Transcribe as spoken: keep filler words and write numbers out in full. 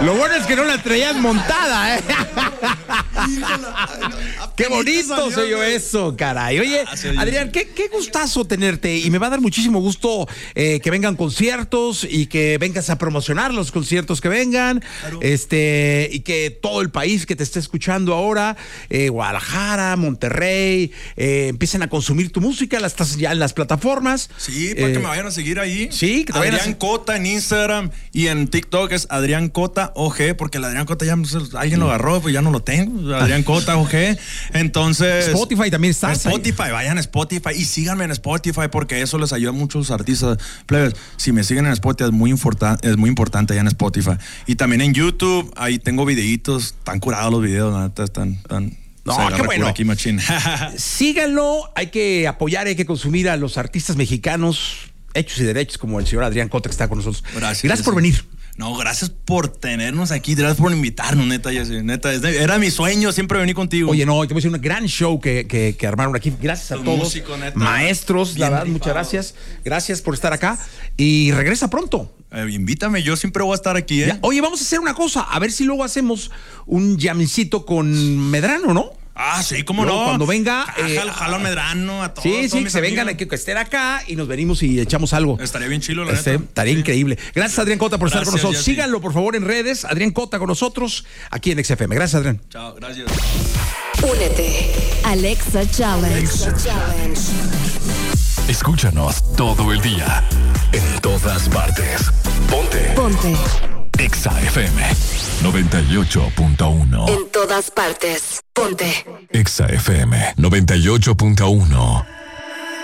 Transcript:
Lo bueno es que no la traías montada, ¿eh? Qué bonito se oyó eso, caray. Oye, Adrián, qué, qué gustazo tenerte. Y me va a dar muchísimo gusto eh, que vengan conciertos y que vengas a promocionar los conciertos que vengan. Claro. Este, y que todo el país que te esté escuchando ahora, eh, Guadalajara, Monterrey, eh, empiecen a consumir tu música. La estás ya en las plataformas. Sí, para eh, que me vayan a seguir ahí. Sí, que te Adrián vayan a... Cota en Instagram y en TikTok es Adrián Cota O G, porque el Adrián Cota ya alguien lo agarró, pues ya no lo tengo. Adrián Cota O G. Entonces. Spotify también está. Spotify, ahí. Vayan a Spotify y síganme en Spotify porque eso les ayuda a muchos artistas. Plebes, si me siguen en Spotify es muy importante, es muy importante allá en Spotify. Y también en YouTube, ahí tengo videitos, están curados los videos, la neta, están, están. No, qué bueno. Aquí, síganlo, hay que apoyar, hay que consumir a los artistas mexicanos hechos y derechos como el señor Adrián Cota que está con nosotros. Gracias. Gracias por venir. No, gracias por tenernos aquí, gracias por invitarnos, neta, ya sé, neta, era mi sueño siempre venir contigo. Oye, no, te voy a decir un gran show que, que, que armaron aquí, gracias a Los todos, músicos, neta, maestros, la verdad, muchas gracias, gracias por estar acá y regresa pronto. Eh, invítame, yo siempre voy a estar aquí, ¿eh? Ya, oye, vamos a hacer una cosa, a ver si luego hacemos un jamcito con Medrano, ¿no? Ah, sí, cómo luego, no. Cuando venga. Ah, eh, jalo a Medrano, a todos. Sí, todos sí, que se vengan aquí, que estén acá y nos venimos y echamos algo. Estaría bien chilo, la este, neta. Estaría sí. increíble. Gracias, Adrián Cota, por gracias, estar con nosotros. Sí. Síganlo, por favor, en redes. Adrián Cota con nosotros, aquí en X F M. Gracias, Adrián. Chao, gracias. Únete. Alexa Challenge. Alexa Challenge. Escúchanos todo el día, en todas partes. Ponte. Ponte. Exa F M noventa y ocho punto uno. En todas partes. Ponte. Exa F M noventa y ocho punto uno.